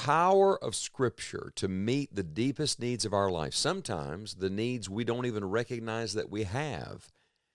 power of Scripture to meet the deepest needs of our life, sometimes the needs we don't even recognize that we have.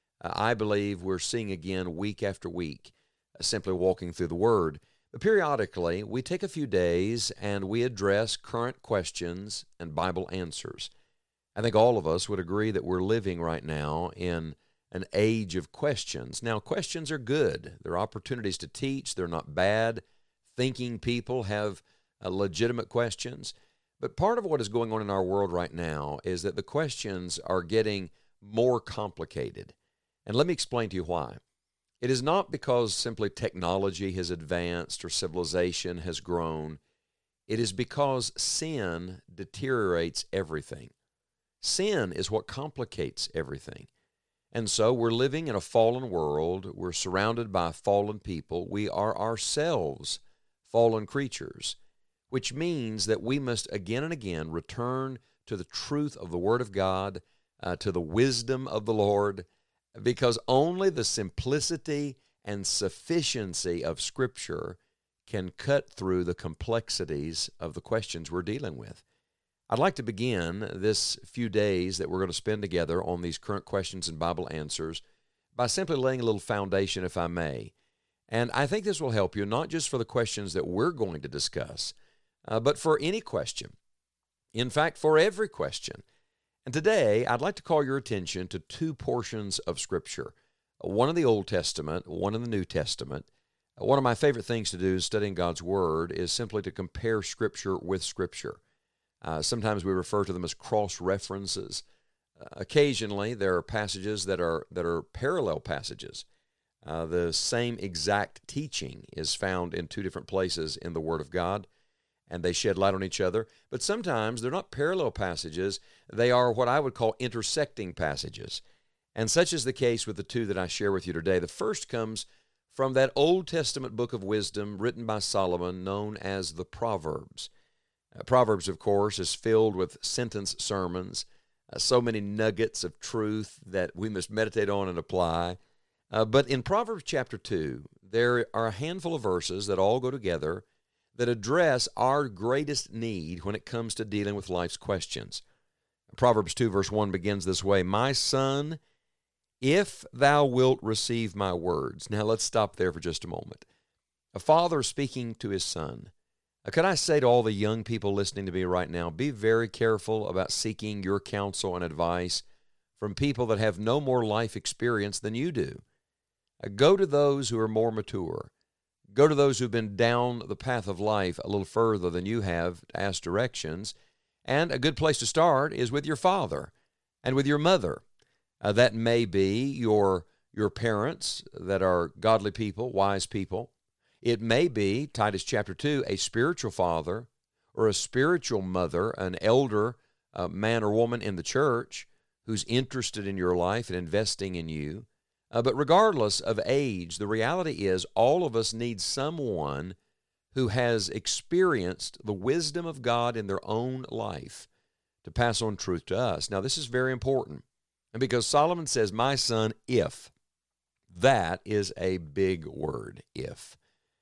I believe we're seeing again week after week, simply walking through the Word. But periodically, we take a few days and we address current questions and Bible answers. I think all of us would agree that we're living right now in an age of questions. Now, questions are good. They're opportunities to teach. They're not bad. Thinking people have legitimate questions. But part of what is going on in our world right now is that the questions are getting more complicated. And let me explain to you why. It is not because simply technology has advanced or civilization has grown. It is because sin deteriorates everything. Sin is what complicates everything. And so we're living in a fallen world. We're surrounded by fallen people. We are ourselves fallen creatures, which means that we must again and again return to the truth of the Word of God, to the wisdom of the Lord, because only the simplicity and sufficiency of Scripture can cut through the complexities of the questions we're dealing with. I'd like to begin this few days that we're going to spend together on these current questions and Bible answers by simply laying a little foundation, if I may. And I think this will help you, not just for the questions that we're going to discuss, but for any question. In fact, for every question. And today, I'd like to call your attention to two portions of Scripture, one in the Old Testament, one in the New Testament. One of my favorite things to do studying God's Word is simply to compare Scripture with Scripture. Sometimes we refer to them as cross-references. Occasionally, there are passages that are parallel passages. The same exact teaching is found in two different places in the Word of God, and they shed light on each other. But sometimes they're not parallel passages. They are what I would call intersecting passages. And such is the case with the two that I share with you today. The first comes from that Old Testament book of wisdom written by Solomon known as the Proverbs. Proverbs, of course, is filled with sentence sermons, so many nuggets of truth that we must meditate on and apply. But in Proverbs chapter 2, there are a handful of verses that all go together that address our greatest need when it comes to dealing with life's questions. Proverbs 2 verse 1 begins this way, "My son, if thou wilt receive my words." Now let's stop there for just a moment. A father speaking to his son. Could I say to all the young people listening to me right now, be very careful about seeking your counsel and advice from people that have no more life experience than you do. Go to those who are more mature. Go to those who've been down the path of life a little further than you have to ask directions. And a good place to start is with your father and with your mother. That may be your parents that are godly people, wise people. It may be, Titus chapter 2, a spiritual father or a spiritual mother, an elder man or woman in the church who's interested in your life and investing in you. But regardless of age, the reality is all of us need someone who has experienced the wisdom of God in their own life to pass on truth to us. Now, this is very important. And because Solomon says, "My son, if," that is a big word, if.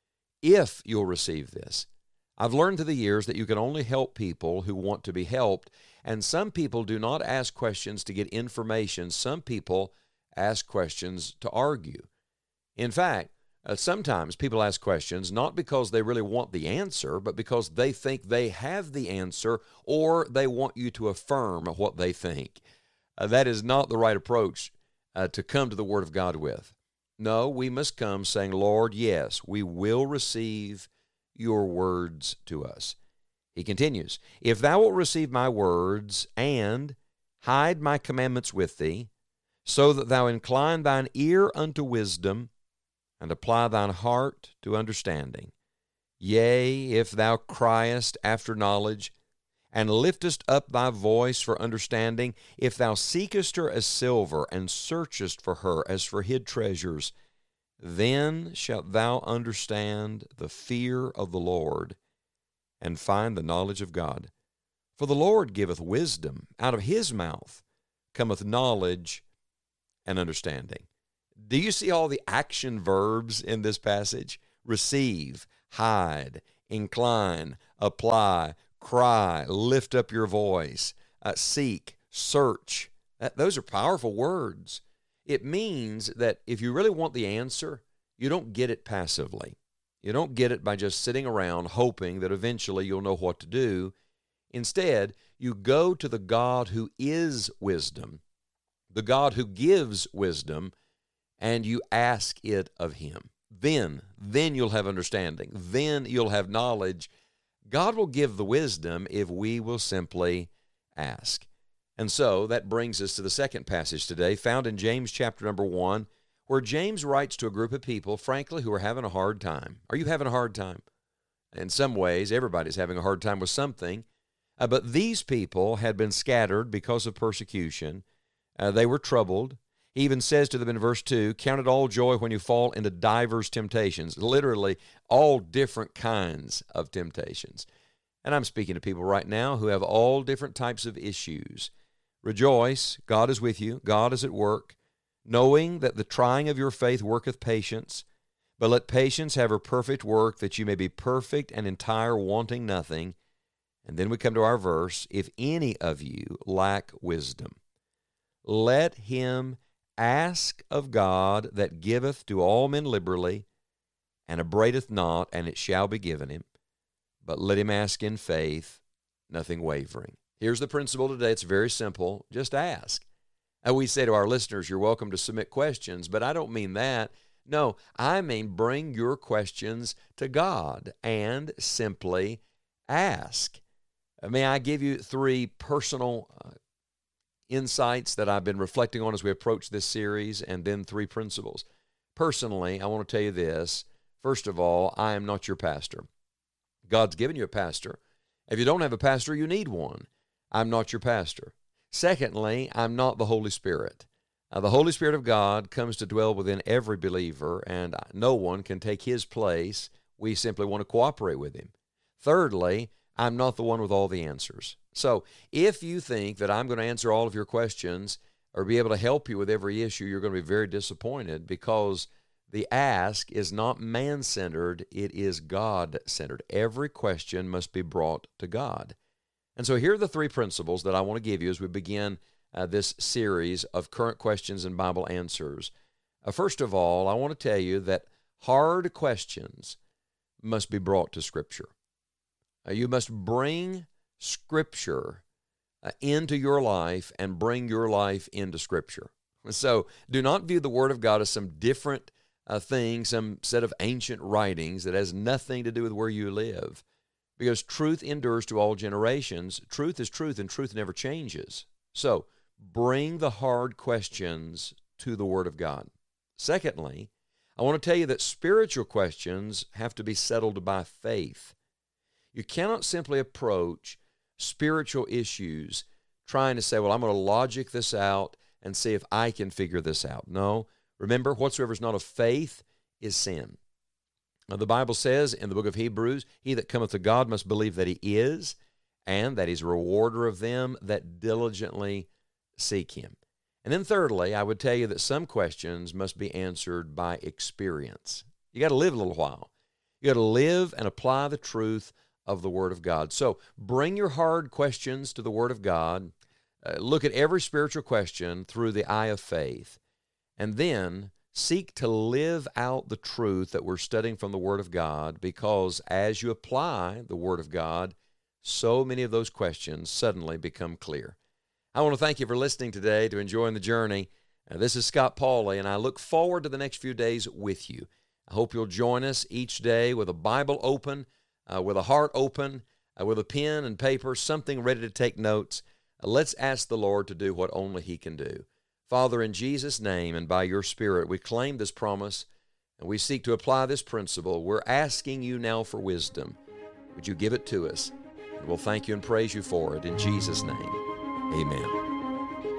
If you'll receive this. I've learned through the years that you can only help people who want to be helped, and some people do not ask questions to get information. Some people ask questions to argue. In fact, sometimes people ask questions not because they really want the answer, but because they think they have the answer or they want you to affirm what they think. That is not the right approach to come to the Word of God with. No, we must come saying, "Lord, yes, we will receive your words to us." He continues, "If thou wilt receive my words and hide my commandments with thee, so that thou incline thine ear unto wisdom, and apply thine heart to understanding. Yea, if thou criest after knowledge, and liftest up thy voice for understanding, if thou seekest her as silver, and searchest for her as for hid treasures, then shalt thou understand the fear of the Lord, and find the knowledge of God. For the Lord giveth wisdom, out of his mouth cometh knowledge and understanding." Do you see all the action verbs in this passage? Receive, hide, incline, apply, cry, lift up your voice, seek, search. Those are powerful words. It means that if you really want the answer, you don't get it passively. You don't get it by just sitting around hoping that eventually you'll know what to do. Instead, you go to the God who is wisdom, the God who gives wisdom, and you ask it of him. Then you'll have understanding. Then you'll have knowledge. God will give the wisdom if we will simply ask. And so that brings us to the second passage today, found in James chapter number 1, where James writes to a group of people, frankly, who are having a hard time. Are you having a hard time? In some ways, everybody's having a hard time with something. But these people had been scattered because of persecution. They were troubled. He even says to them in verse 2, count it all joy when you fall into divers temptations. Literally, all different kinds of temptations. And I'm speaking to people right now who have all different types of issues. Rejoice, God is with you, God is at work, knowing that the trying of your faith worketh patience. But let patience have her perfect work, that you may be perfect and entire, wanting nothing. And then we come to our verse, if any of you lack wisdom, let him ask of God that giveth to all men liberally, and upbraideth not, and it shall be given him. But let him ask in faith, nothing wavering. Here's the principle today. It's very simple. Just ask. And we say to our listeners, you're welcome to submit questions, but I don't mean that. No, I mean bring your questions to God and simply ask. May I give you 3 personal insights that I've been reflecting on as we approach this series, and then 3 principles. Personally, I want to tell you this. First of all, I am not your pastor. God's given you a pastor. If you don't have a pastor, you need one. I'm not your pastor. Secondly, I'm not the Holy Spirit. The Holy Spirit of God comes to dwell within every believer, and no one can take his place. We simply want to cooperate with him. Thirdly, I'm not the one with all the answers. So if you think that I'm going to answer all of your questions or be able to help you with every issue, you're going to be very disappointed, because the ask is not man-centered, it is God-centered. Every question must be brought to God. And so here are the 3 principles that I want to give you as we begin this series of current questions and Bible answers. First of all, I want to tell you that hard questions must be brought to Scripture. You must bring Scripture into your life and bring your life into Scripture. So do not view the Word of God as some different thing, some set of ancient writings that has nothing to do with where you live. Because truth endures to all generations. Truth is truth, and truth never changes. So bring the hard questions to the Word of God. Secondly, I want to tell you that spiritual questions have to be settled by faith. You cannot simply approach spiritual issues trying to say, well, I'm going to logic this out and see if I can figure this out. No. Remember, whatsoever is not of faith is sin. Now, the Bible says in the book of Hebrews, he that cometh to God must believe that he is, and that he's a rewarder of them that diligently seek him. And then thirdly, I would tell you that some questions must be answered by experience. You got to live a little while. You got to live and apply the truth of the Word of God. So bring your hard questions to the Word of God. Look at every spiritual question through the eye of faith. And then seek to live out the truth that we're studying from the Word of God, because as you apply the Word of God, so many of those questions suddenly become clear. I want to thank you for listening today, to Enjoying the Journey. This is Scott Pauley, and I look forward to the next few days with you. I hope you'll join us each day with a Bible open, with a heart open, with a pen and paper, something ready to take notes. Let's ask the Lord to do what only He can do. Father, in Jesus' name and by your Spirit, we claim this promise, and we seek to apply this principle. We're asking you now for wisdom. Would you give it to us? And we'll thank you and praise you for it. In Jesus' name, amen.